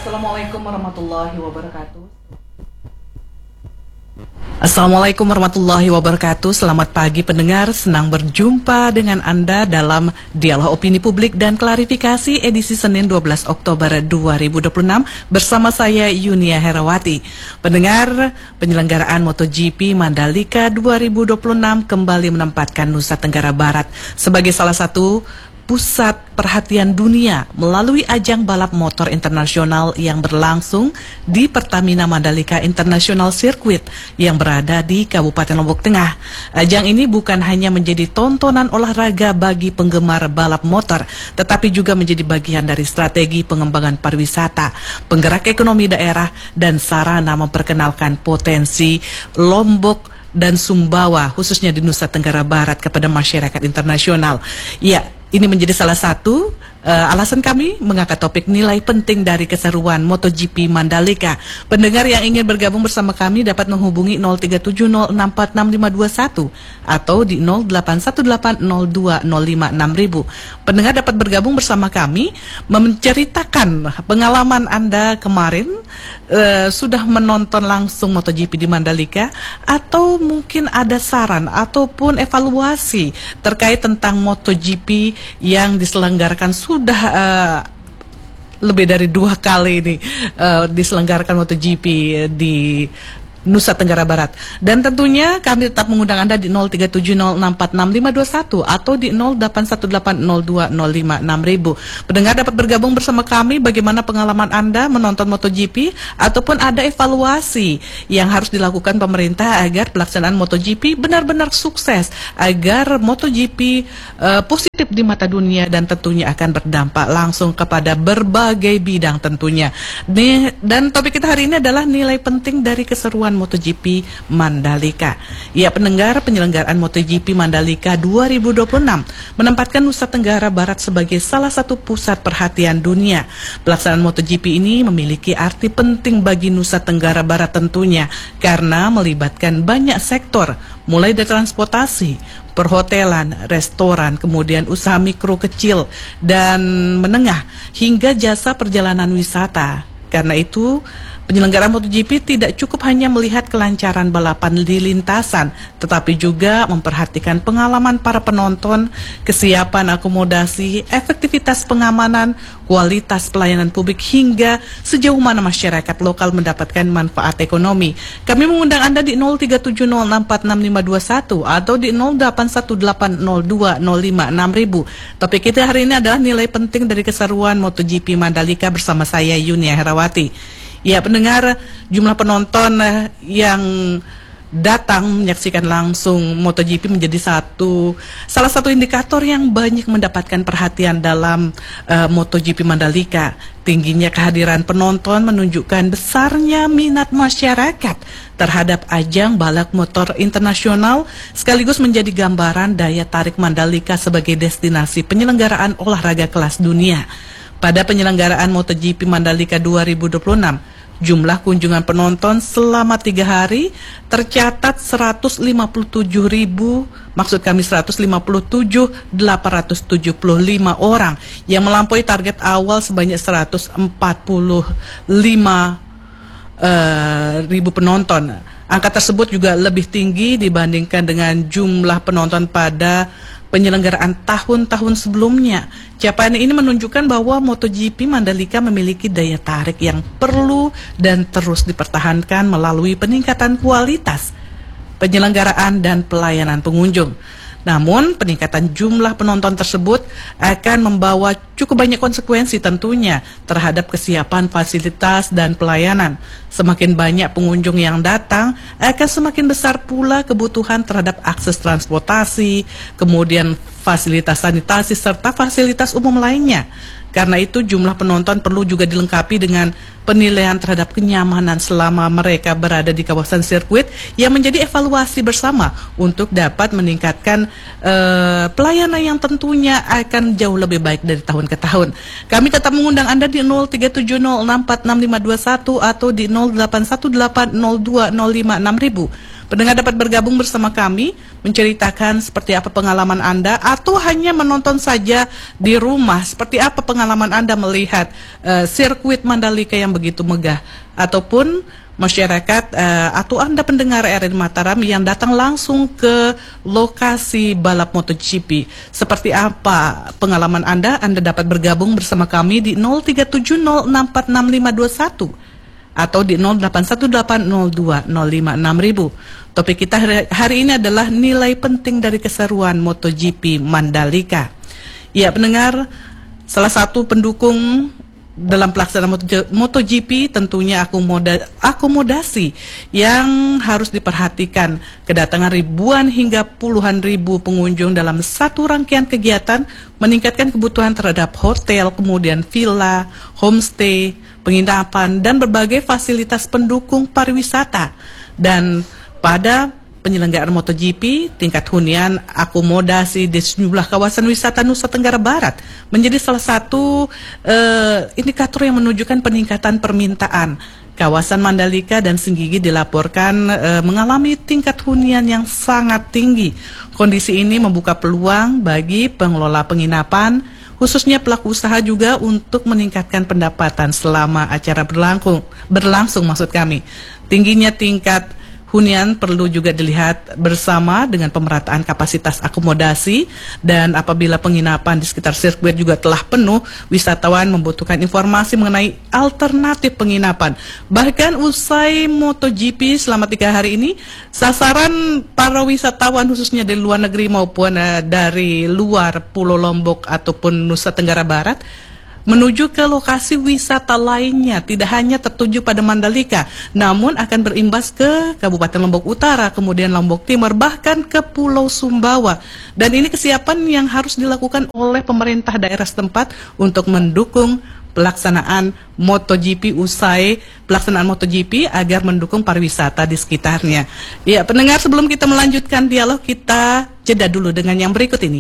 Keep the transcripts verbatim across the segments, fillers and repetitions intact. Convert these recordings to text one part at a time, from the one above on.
Assalamualaikum warahmatullahi wabarakatuh. Assalamualaikum warahmatullahi wabarakatuh. Selamat pagi pendengar, senang berjumpa dengan Anda dalam Dialog Opini Publik dan Klarifikasi edisi Senin dua belas Oktober dua ribu dua puluh enam bersama saya Yunia Herawati. Pendengar, penyelenggaraan MotoGP Mandalika dua ribu dua puluh enam kembali menempatkan Nusa Tenggara Barat sebagai salah satu pusat perhatian dunia melalui ajang balap motor internasional yang berlangsung di Pertamina Mandalika International Circuit yang berada di Kabupaten Lombok Tengah. Ajang ini bukan hanya menjadi tontonan olahraga bagi penggemar balap motor, tetapi juga menjadi bagian dari strategi pengembangan pariwisata, penggerak ekonomi daerah, dan sarana memperkenalkan potensi Lombok dan Sumbawa, khususnya di Nusa Tenggara Barat, kepada masyarakat internasional. Ya, ini menjadi salah satu uh, alasan kami mengangkat topik nilai penting dari keseruan MotoGP Mandalika. Pendengar yang ingin bergabung bersama kami dapat menghubungi nol tiga tujuh nol enam empat enam lima dua satu atau di nol delapan satu delapan nol dua nol lima enam ribu. Pendengar dapat bergabung bersama kami menceritakan pengalaman Anda kemarin uh, sudah menonton langsung MotoGP di Mandalika, atau mungkin ada saran ataupun evaluasi terkait tentang MotoGP yang diselenggarakan sudah uh, lebih dari dua kali ini uh, diselenggarakan MotoGP di Nusa Tenggara Barat. Dan tentunya kami tetap mengundang Anda di nol tiga tujuh nol enam empat enam lima dua satu atau di nol delapan satu delapan nol dua nol lima enam ribu. Pendengar dapat bergabung bersama kami bagaimana pengalaman Anda menonton MotoGP, ataupun ada evaluasi yang harus dilakukan pemerintah agar pelaksanaan MotoGP benar-benar sukses, agar MotoGP uh, positif di mata dunia dan tentunya akan berdampak langsung kepada berbagai bidang tentunya. Nih, dan topik kita hari ini adalah nilai penting dari keseruan MotoGP Mandalika. Ya, pendengar, penyelenggaraan MotoGP Mandalika dua ribu dua puluh enam menempatkan Nusa Tenggara Barat sebagai salah satu pusat perhatian dunia. Pelaksanaan MotoGP ini memiliki arti penting bagi Nusa Tenggara Barat tentunya, karena melibatkan banyak sektor, mulai dari transportasi, perhotelan, restoran, kemudian usaha mikro kecil dan menengah, hingga jasa perjalanan wisata. Karena itu, penyelenggaraan MotoGP tidak cukup hanya melihat kelancaran balapan di lintasan, tetapi juga memperhatikan pengalaman para penonton, kesiapan akomodasi, efektivitas pengamanan, kualitas pelayanan publik, hingga sejauh mana masyarakat lokal mendapatkan manfaat ekonomi. Kami mengundang Anda di nol tiga tujuh nol enam empat enam lima dua satu atau di nol delapan satu delapan nol dua nol lima enam ribu. Topik kita hari ini adalah nilai penting dari keseruan MotoGP Mandalika bersama saya Yunia Herawati. Ya, pendengar, jumlah penonton yang datang menyaksikan langsung MotoGP menjadi satu salah satu indikator yang banyak mendapatkan perhatian dalam uh, MotoGP Mandalika. Tingginya kehadiran penonton menunjukkan besarnya minat masyarakat terhadap ajang balap motor internasional, sekaligus menjadi gambaran daya tarik Mandalika sebagai destinasi penyelenggaraan olahraga kelas dunia. Pada penyelenggaraan MotoGP Mandalika dua ribu dua puluh enam, jumlah kunjungan penonton selama tiga hari tercatat seratus lima puluh tujuh ribu, maksud kami seratus lima puluh tujuh ribu delapan ratus tujuh puluh lima orang, yang melampaui target awal sebanyak seratus empat puluh lima ribu penonton. Angka tersebut juga lebih tinggi dibandingkan dengan jumlah penonton pada penyelenggaraan tahun-tahun sebelumnya. Capaian ini menunjukkan bahwa MotoGP Mandalika memiliki daya tarik yang perlu dan terus dipertahankan melalui peningkatan kualitas penyelenggaraan dan pelayanan pengunjung. Namun, peningkatan jumlah penonton tersebut akan membawa cukup banyak konsekuensi tentunya terhadap kesiapan fasilitas dan pelayanan. Semakin banyak pengunjung yang datang, akan semakin besar pula kebutuhan terhadap akses transportasi, kemudian fasilitas sanitasi, serta fasilitas umum lainnya. Karena itu, jumlah penonton perlu juga dilengkapi dengan penilaian terhadap kenyamanan selama mereka berada di kawasan sirkuit, yang menjadi evaluasi bersama untuk dapat meningkatkan uh, pelayanan yang tentunya akan jauh lebih baik dari tahun ke tahun. Kami tetap mengundang Anda di nol tiga tujuh nol enam empat enam lima dua satu atau di nol delapan satu delapan nol dua nol lima enam ribu. Pendengar dapat bergabung bersama kami, menceritakan seperti apa pengalaman Anda, atau hanya menonton saja di rumah, seperti apa pengalaman Anda melihat uh, sirkuit Mandalika yang begitu megah, ataupun masyarakat uh, atau Anda pendengar R R I Mataram yang datang langsung ke lokasi balap MotoGP. Seperti apa pengalaman Anda? Anda dapat bergabung bersama kami di nol tiga tujuh nol enam empat enam lima dua satu atau di nol delapan satu delapan nol dua nol lima enam ribu. Topik kita hari ini adalah nilai penting dari keseruan MotoGP Mandalika. Ya, pendengar, salah satu pendukung dalam pelaksanaan MotoGP tentunya akomoda, akomodasi yang harus diperhatikan. Kedatangan ribuan hingga puluhan ribu pengunjung dalam satu rangkaian kegiatan meningkatkan kebutuhan terhadap hotel, kemudian villa, homestay, penginapan, dan berbagai fasilitas pendukung pariwisata. Dan pada penyelenggaraan MotoGP, tingkat hunian akomodasi di sejumlah kawasan wisata Nusa Tenggara Barat menjadi salah satu uh, indikator yang menunjukkan peningkatan permintaan. Kawasan Mandalika dan Senggigi dilaporkan uh, mengalami tingkat hunian yang sangat tinggi. Kondisi ini membuka peluang bagi pengelola penginapan, khususnya pelaku usaha juga, untuk meningkatkan pendapatan selama acara berlangsung. Berlangsung maksud kami. Tingginya tingkat hunian perlu juga dilihat bersama dengan pemerataan kapasitas akomodasi, dan apabila penginapan di sekitar sirkuit juga telah penuh, wisatawan membutuhkan informasi mengenai alternatif penginapan. Bahkan usai MotoGP selama tiga hari ini, sasaran para wisatawan khususnya dari luar negeri maupun uh, dari luar Pulau Lombok ataupun Nusa Tenggara Barat menuju ke lokasi wisata lainnya, tidak hanya tertuju pada Mandalika, namun akan berimbas ke Kabupaten Lombok Utara, kemudian Lombok Timur, bahkan ke Pulau Sumbawa. Dan ini kesiapan yang harus dilakukan oleh pemerintah daerah setempat untuk mendukung pelaksanaan MotoGP usai pelaksanaan MotoGP agar mendukung pariwisata di sekitarnya. Ya, pendengar, sebelum kita melanjutkan dialog, kita jeda dulu dengan yang berikut ini.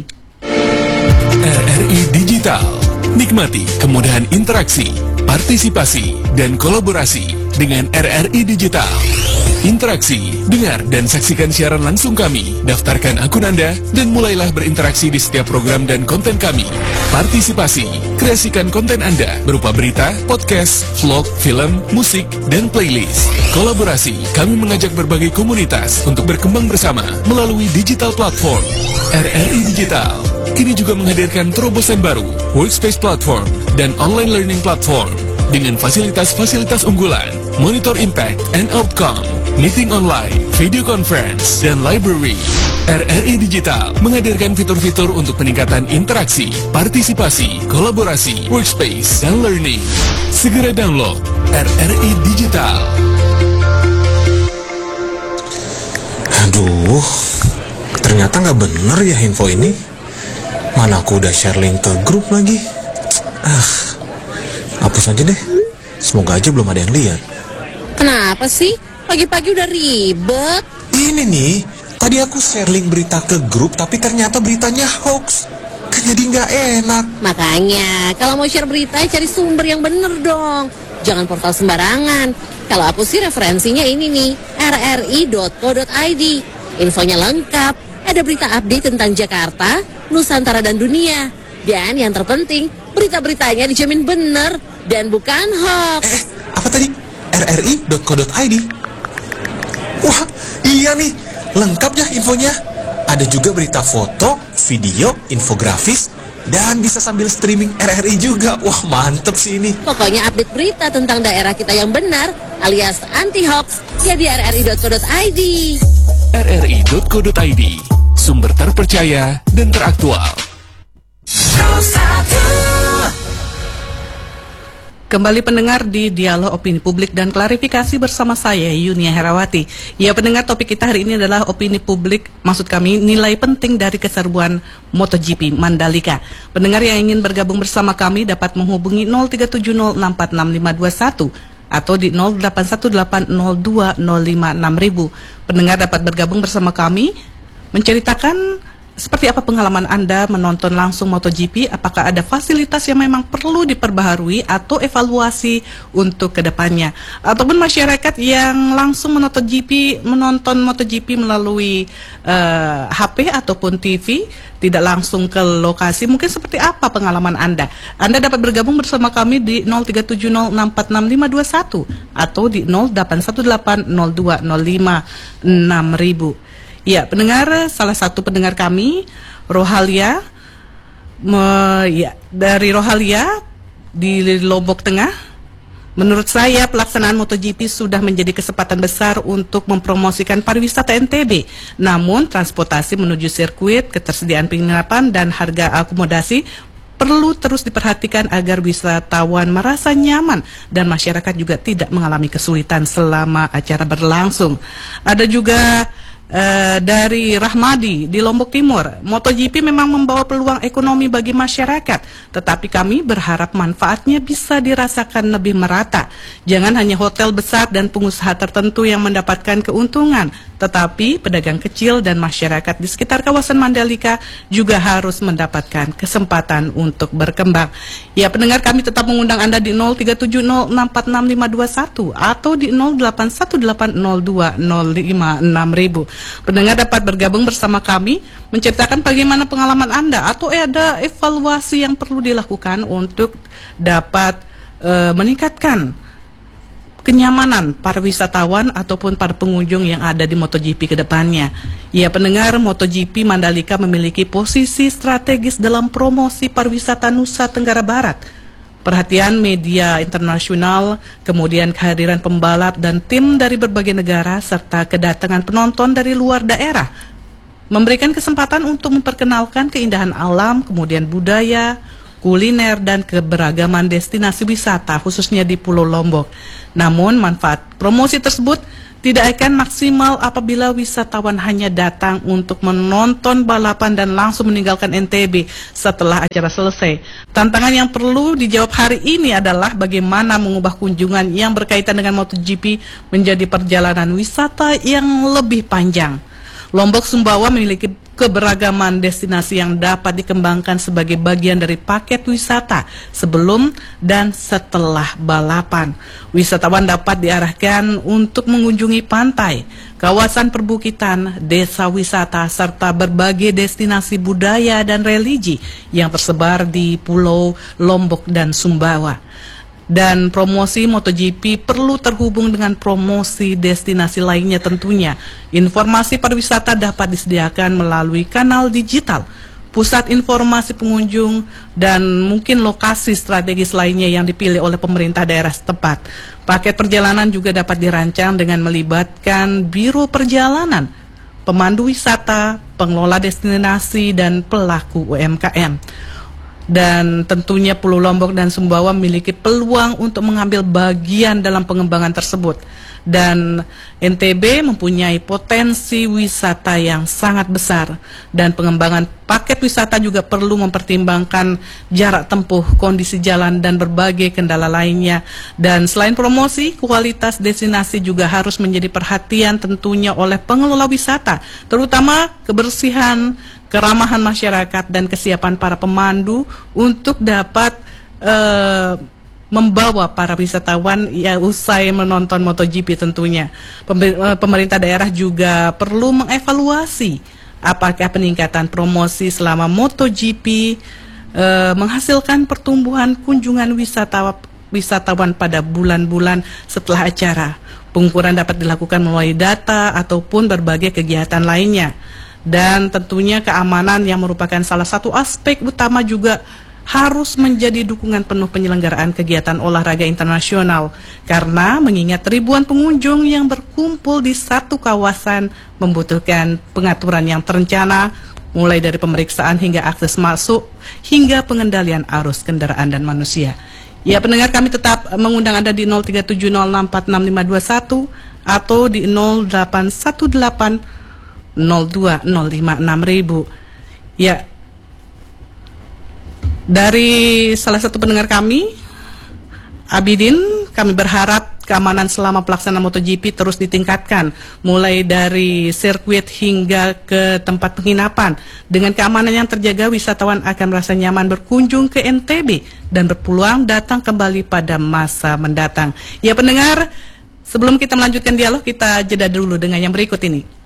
R R I Digital. Nikmati kemudahan interaksi, partisipasi, dan kolaborasi dengan R R I Digital. Interaksi, dengar dan saksikan siaran langsung kami, daftarkan akun Anda, dan mulailah berinteraksi di setiap program dan konten kami. Partisipasi, kreasikan konten Anda berupa berita, podcast, vlog, film, musik, dan playlist. Kolaborasi, kami mengajak berbagai komunitas untuk berkembang bersama melalui digital platform. R R I Digital kini juga menghadirkan terobosan baru, workspace platform, dan online learning platform dengan fasilitas-fasilitas unggulan, monitor impact and outcome, meeting online, video conference, dan library. R R I Digital menghadirkan fitur-fitur untuk peningkatan interaksi, partisipasi, kolaborasi, workspace, dan learning. Segera download R R I Digital. Aduh, ternyata nggak bener ya info ini. Mana aku udah share link ke grup lagi. Ah, hapus aja deh. Semoga aja belum ada yang lihat. Kenapa sih? Pagi-pagi udah ribet. Ini nih, tadi aku share link berita ke grup, tapi ternyata beritanya hoax. Kan jadi nggak enak. Makanya, kalau mau share berita, cari sumber yang bener dong. Jangan portal sembarangan. Kalau aku sih referensinya ini nih, r r i dot co dot i d. Infonya lengkap. Ada berita update tentang Jakarta, Nusantara, dan dunia. Dan yang terpenting, berita-beritanya dijamin bener dan bukan hoax. Eh, apa tadi? r r i dot co dot i d. Wah, iya nih, lengkap ya infonya. Ada juga berita foto, video, infografis, dan bisa sambil streaming R R I juga. Wah, mantep sih ini. Pokoknya update berita tentang daerah kita yang benar, alias anti-hoax, ya di r r i dot co dot i d. r r i dot co dot i d, sumber terpercaya dan teraktual. Kembali pendengar di Dialog Opini Publik dan Klarifikasi bersama saya, Yunia Herawati. Ya, pendengar, topik kita hari ini adalah opini publik, maksud kami nilai penting dari keseruan MotoGP Mandalika. Pendengar yang ingin bergabung bersama kami dapat menghubungi nol tiga tujuh nol enam empat enam lima dua satu atau di nol delapan satu delapan nol dua nol lima enam ribu. Pendengar dapat bergabung bersama kami, menceritakan seperti apa pengalaman Anda menonton langsung MotoGP? Apakah ada fasilitas yang memang perlu diperbaharui atau evaluasi untuk kedepannya? Ataupun masyarakat yang langsung menonton G P, menonton MotoGP melalui uh, H P ataupun T V, tidak langsung ke lokasi, mungkin seperti apa pengalaman Anda? Anda dapat bergabung bersama kami di nol tiga tujuh nol enam empat enam lima dua satu atau di nol delapan satu delapan nol dua nol lima enam ribu. Ya, pendengar, salah satu pendengar kami, Rohalia, me, ya, dari Rohalia di Lombok Tengah. Menurut saya, pelaksanaan MotoGP sudah menjadi kesempatan besar untuk mempromosikan pariwisata N T B. Namun, transportasi menuju sirkuit, ketersediaan penginapan, dan harga akomodasi perlu terus diperhatikan agar wisatawan merasa nyaman dan masyarakat juga tidak mengalami kesulitan selama acara berlangsung. Ada juga Uh, dari Rahmadi di Lombok Timur, MotoGP memang membawa peluang ekonomi bagi masyarakat, tetapi kami berharap manfaatnya bisa dirasakan lebih merata. Jangan hanya hotel besar dan pengusaha tertentu yang mendapatkan keuntungan, tetapi pedagang kecil dan masyarakat di sekitar kawasan Mandalika juga harus mendapatkan kesempatan untuk berkembang. Ya, pendengar, kami tetap mengundang Anda di nol tiga tujuh nol enam empat enam lima dua satu atau di nol delapan satu delapan nol dua nol lima enam ribu. Pendengar dapat bergabung bersama kami, menceritakan bagaimana pengalaman Anda atau ada evaluasi yang perlu dilakukan untuk dapat e, meningkatkan kenyamanan para wisatawan ataupun para pengunjung yang ada di MotoGP ke depannya. Ya, pendengar, MotoGP Mandalika memiliki posisi strategis dalam promosi pariwisata Nusa Tenggara Barat. Perhatian media internasional, kemudian kehadiran pembalap dan tim dari berbagai negara, serta kedatangan penonton dari luar daerah memberikan kesempatan untuk memperkenalkan keindahan alam, kemudian budaya, kuliner, dan keberagaman destinasi wisata, khususnya di Pulau Lombok. Namun, manfaat promosi tersebut tidak akan maksimal apabila wisatawan hanya datang untuk menonton balapan dan langsung meninggalkan N T B setelah acara selesai. Tantangan yang perlu dijawab hari ini adalah bagaimana mengubah kunjungan yang berkaitan dengan MotoGP menjadi perjalanan wisata yang lebih panjang. Lombok Sumbawa memiliki keberagaman destinasi yang dapat dikembangkan sebagai bagian dari paket wisata sebelum dan setelah balapan. Wisatawan dapat diarahkan untuk mengunjungi pantai, kawasan perbukitan, desa wisata, serta berbagai destinasi budaya dan religi yang tersebar di Pulau Lombok dan Sumbawa. Dan promosi MotoGP perlu terhubung dengan promosi destinasi lainnya tentunya. Informasi pariwisata dapat disediakan melalui kanal digital, pusat informasi pengunjung, dan mungkin lokasi strategis lainnya yang dipilih oleh pemerintah daerah setempat. Paket perjalanan juga dapat dirancang dengan melibatkan biro perjalanan, pemandu wisata, pengelola destinasi, dan pelaku U M K M. Dan tentunya Pulau Lombok dan Sumbawa memiliki peluang untuk mengambil bagian dalam pengembangan tersebut. Dan N T B mempunyai potensi wisata yang sangat besar. Dan pengembangan paket wisata juga perlu mempertimbangkan jarak tempuh, kondisi jalan, dan berbagai kendala lainnya. Dan selain promosi, kualitas destinasi juga harus menjadi perhatian tentunya oleh pengelola wisata, terutama kebersihan, keramahan masyarakat, dan kesiapan para pemandu untuk dapat uh, membawa para wisatawan ya usai menonton MotoGP tentunya. Pemerintah daerah juga perlu mengevaluasi apakah peningkatan promosi selama MotoGP uh, menghasilkan pertumbuhan kunjungan wisatawan wisatawan pada bulan-bulan setelah acara. Pengukuran dapat dilakukan melalui data ataupun berbagai kegiatan lainnya. Dan tentunya keamanan yang merupakan salah satu aspek utama juga harus menjadi dukungan penuh penyelenggaraan kegiatan olahraga internasional, karena mengingat ribuan pengunjung yang berkumpul di satu kawasan membutuhkan pengaturan yang terencana, mulai dari pemeriksaan hingga akses masuk hingga pengendalian arus kendaraan dan manusia. Ya, pendengar, kami tetap mengundang Anda di nol tiga tujuh nol enam empat enam lima dua satu atau di nol delapan satu delapan nol dua nol lima enam ribu. Ya, dari salah satu pendengar kami, Abidin, kami berharap keamanan selama pelaksanaan MotoGP terus ditingkatkan, mulai dari sirkuit hingga ke tempat penginapan. Dengan keamanan yang terjaga, wisatawan akan merasa nyaman berkunjung ke N T B dan berpeluang datang kembali pada masa mendatang. Ya pendengar, sebelum kita melanjutkan dialog, kita jeda dulu dengan yang berikut ini.